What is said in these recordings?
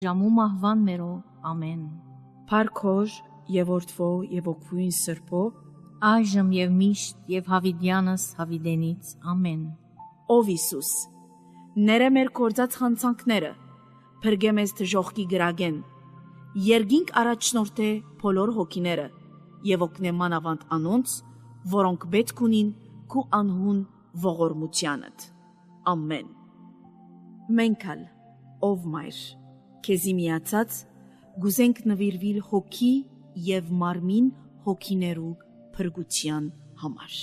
ժամու մահվան մերո, ամեն։ Փառքոր եւ Որդվո եւ Օգուին Սրբո, Այժմ եւ միշտ եւ հավիտյանս հավիտենից, ամեն։ ով Հիսուս, ները մեր կործած խանցանքները, փրկե մեզ դժոխքի գրագեն, երգինք առաջնորդե բոլոր հոգիները եւ օգնե մանավանդ անոնց, որոնք պետք ունին քու անհուն ողորմությանդ, ամեն։ Մենքալ, ով մայր, քեզի միացած, գուզենք նվիրվիլ հոգի եւ մարմին հոգիներու փրկության համար։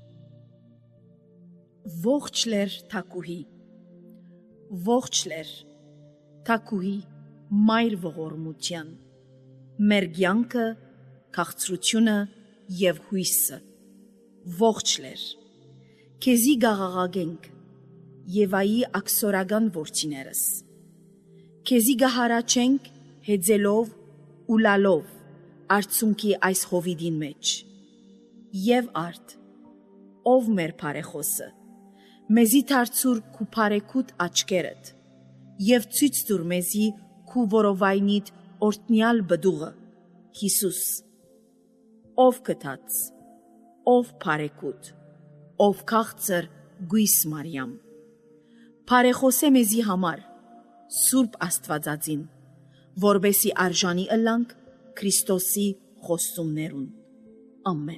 Ողջ լեր թակուհի, ողջ լեր թակուհի մայր ողորմության, մեր կյանքը, քաղցրությունը եւ հույսը, ողջ լեր, քեզի գաղաղագենք եւ այ աքսորական ворցիներս, քեզի գահարաչենք հեծելով ու լալով արցունքի այս հովիդին մեջ, եւ արդ, ով մեր բարեխոսը, մեզի դարձուր քու բարեկուտ աչքերդ, եւ ցույց տուր մեզի քու որովայնիդ օրտնյալ բդուղը, Հիսուս, ով կտած, ով բարեկուտ, ով քաղցր գույս Մարիամ, բարեխոսե մեզի համար, Սուրբ Աստվածածին, որբեսի արժանի ըլլանք Քրիստոսի խոստումներուն, ամեն։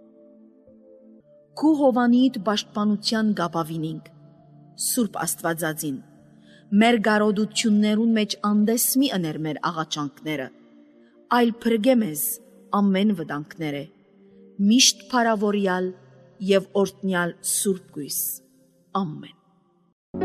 Քու հովանիդ պաշտպանության գապավինինք, Սուրբ Աստվածածին, մեր գարոդություններուն մեջ անդես մի ըներ մեր աղաչանքները, այլ փրկե մեզ ամեն վտանգները, միշտ փարավորյալ եւ օրտնյալ Սուրբ գույս, ամեն։